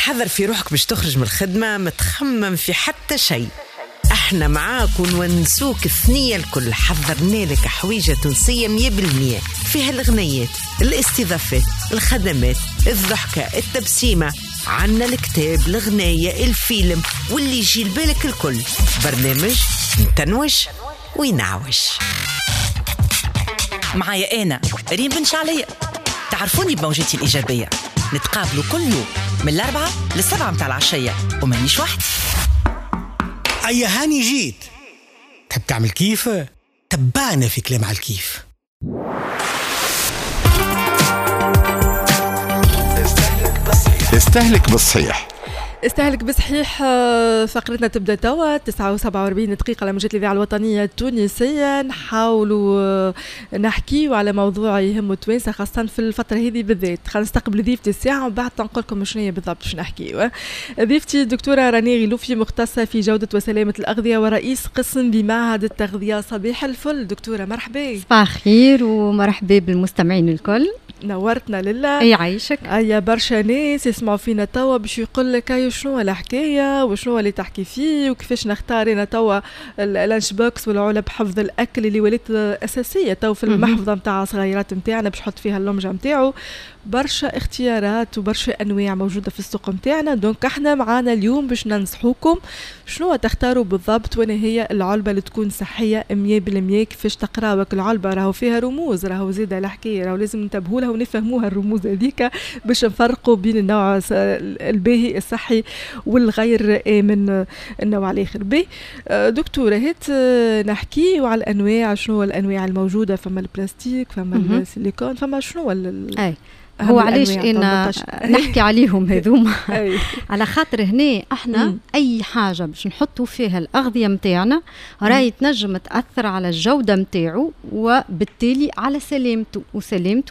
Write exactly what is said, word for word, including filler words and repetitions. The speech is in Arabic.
حذر في روحك باش تخرج من الخدمة، متخمم في حتى شيء. احنا معاك ونونسوك الثنية الكل، حضرنا لك حويجة تونسية مية بالمية فيها الغنيات، الاستضافات، الخدمات، الضحكة، التبسيمة، عنا الكتاب، الغناية، الفيلم، واللي يجي لبالك الكل. برنامج متنوش وينعوش. معايا أنا ريم بن شعلية، تعرفوني بموجتي الإيجابية. نتقابلوا كل يوم من الأربعة للسبعة متاع العشية، ومانيش وحدي. أي هاني جيت تحب تعمل كيف؟ تبعنا في كلام على الكيف. استهلك بالصحيح. استهلك بصحيح. فقرتنا تبدا توا تسعة وسبعة وأربعين دقيقة على موجات الإذاعة الوطنية التونسية. نحاولوا نحكيوا على موضوع يهم التوانسة خاصة في الفترة هذه بالذات. خلينا نستقبل ضيفتي الساعة ومن بعد نقول لكم شنو هي بالضبط باش نحكيوا. ضيفتي الدكتورة راني غلوفي، مختصة في جودة وسلامة الأغذية ورئيس قسم بمعهد التغذية. صباح الفل دكتورة، مرحبا. صباح الخير ومرحبا بالمستمعين الكل. نورتنا لله. اي عايشك. اي برشا ناس يسمعوا فينا توا باش يقول لك اي شنو الحكايه وشنو اللي تحكي فيه وكيفاش نختار انا توا اللانش بوكس والعلب حفظ الاكل اللي ولات اساسيه تو في المحفظه نتاع صغيرات نتاعنا باش نحط فيها اللمجه نتاعو. برشا اختيارات وبرشا انواع موجوده في السوق نتاعنا. دونك احنا معانا اليوم باش ننصحوكم شنو تختاروا بالضبط، وانا هي العلبه اللي تكون صحيه مية بالمية. كيفاش تقراوك العلبه راهو فيها رموز، راهو زيده الحكايه راهو لازم ننتبهوا لها ونفهموها الرموز هذيك باش نفرقوا بين النوع الباهي الصحي والغير آمن النوع الاخر. بي دكتوره هات نحكي على الانواع، شنو الانواع الموجوده؟ فما البلاستيك، فما السيليكون، فما شنو اي هو علاش انا نحكي عليهم هذوما على خاطر هنا احنا مم. اي حاجه باش نحطوا فيها الاغذيه نتاعنا راهي تنجم تاثر على الجوده نتاعو وبالتالي على سلامته وسلامته